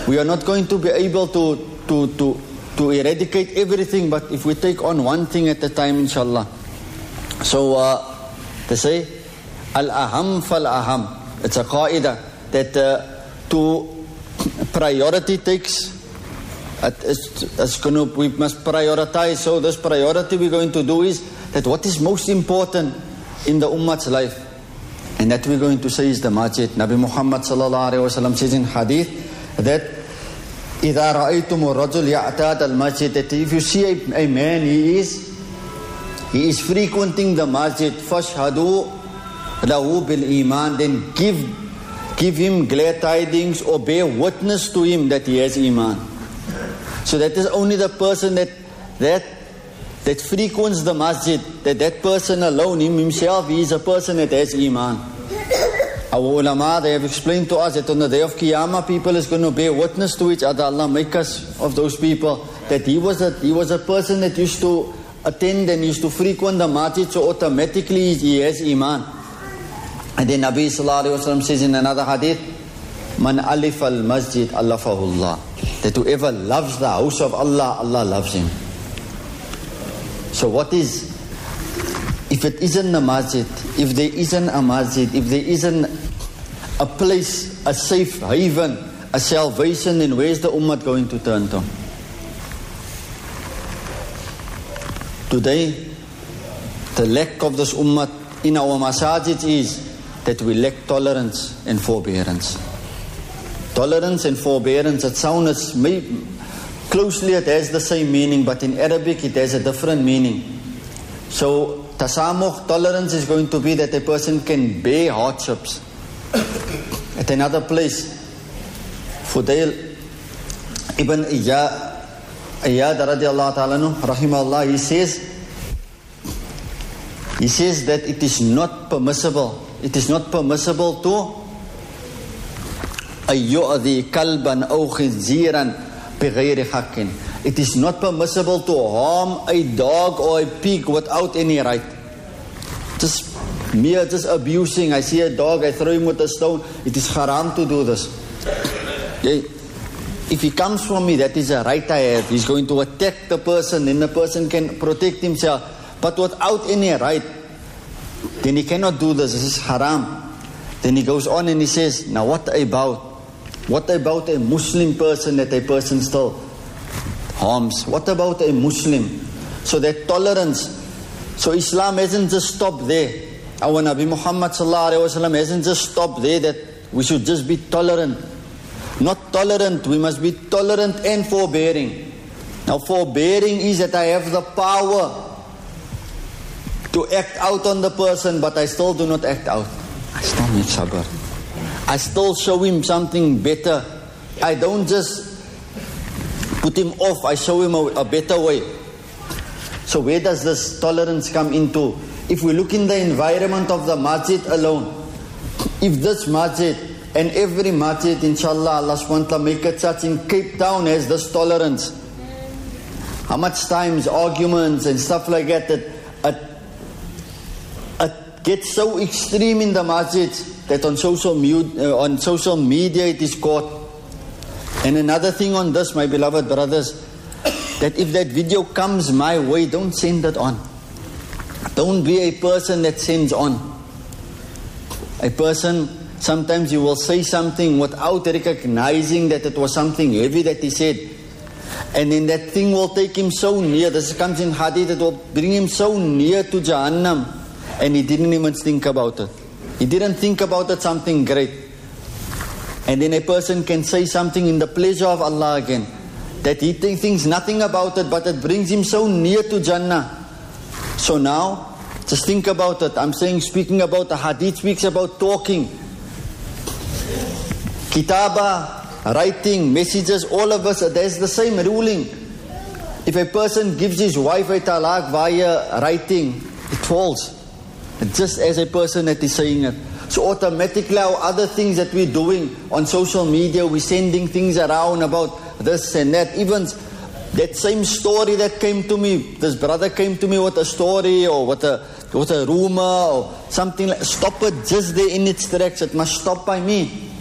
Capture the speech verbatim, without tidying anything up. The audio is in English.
We are not going to be able to, to, to, to eradicate everything, but if we take on one thing at a time, inshallah. So, uh, they say, al-aham fal-aham. It's a qaida that uh, to priority takes, it's, it's gonna, we must prioritize. So this priority we're going to do is that what is most important in the ummah's life. And that we're going to say is the masjid. Nabi Muhammad sallallahu alayhi wa sallam says in hadith that إِذَا رَأَيْتُمُ الرَّجُلْ يَعْتَادَ الْمَسْجِدِ, that if you see a, a man, he is he is frequenting the masjid, فَاشْهَدُوا لَهُ بِالْإِيمَانِ, then give give him glad tidings or bear witness to him that he has iman. So that is only the person that that that frequents the masjid, that that person alone, him himself, he is a person that has iman. Our ulama, they have explained to us that on the day of Qiyamah, people is going to bear witness to each other. Allah make us of those people. That he was a he was a person that used to attend and used to frequent the masjid, so automatically he has iman. And then Nabi sallallahu alaihi wasallam says in another hadith, "Man alif al masjid allafahullah." That whoever loves the house of Allah, Allah loves him. So what is, if it isn't a masjid, if there isn't a masjid, if there isn't a place, a safe haven, a salvation, then where's the ummah going to turn to? Today, the lack of this ummah in our masajid is that we lack tolerance and forbearance. Tolerance and forbearance, it sounds maybe closely it has the same meaning, but in Arabic it has a different meaning. So tasamuh, tolerance, is going to be that a person can bear hardships. At another place, Fudail ibn Iyad radiallahu ta'ala anhu, rahimahullah, he says, he says that it is not permissible, it is not permissible to ayyu'adhi kalban aw khinziran bighayri haqqin. It is not permissible to harm a dog or a pig without any right. Just mere, just abusing. I see a dog, I throw him with a stone. It is haram to do this. If he comes from me, that is a right I have. He's going to attack the person, then the person can protect himself. But without any right, then he cannot do this. This is haram. Then he goes on and he says, now what about? What about a Muslim person that a person still harms? What about a Muslim? So that tolerance. So Islam hasn't just stopped there. Our Nabi Muhammad sallallahu alaihi wasallam hasn't just stopped there that we should just be tolerant. Not tolerant, we must be tolerant and forbearing. Now forbearing is that I have the power to act out on the person, but I still do not act out. I still make sabr. I still show him something better. I don't just put him off, I show him a, a better way. So where does this tolerance come into? If we look in the environment of the masjid alone, if this masjid and every masjid, inshallah, Allah subhanahu wa ta'ala make it such in Cape Town has this tolerance. How much times arguments and stuff like that, that it, it gets so extreme in the masjid that on social, uh, on social media it is caught. And another thing on this, my beloved brothers, that if that video comes my way, don't send it on. Don't be a person that sends on. A person, sometimes you will say something without recognizing that it was something heavy that he said. And then that thing will take him so near, this comes in hadith, it will bring him so near to Jahannam. And he didn't even think about it. He didn't think about it something great. And then a person can say something in the pleasure of Allah again, that he thinks nothing about it, but it brings him so near to Jannah. So now, just think about it. I'm saying, speaking about the hadith speaks about talking. Kitaba, writing, messages, all of us, there's the same ruling. If a person gives his wife a talaq via writing, it falls. Just as a person that is saying it. So automatically our other things that we're doing on social media, we're sending things around about this and that. Even that same story that came to me, this brother came to me with a story or with a, with a rumor or something like, stop it just there in its tracks. It must stop by me.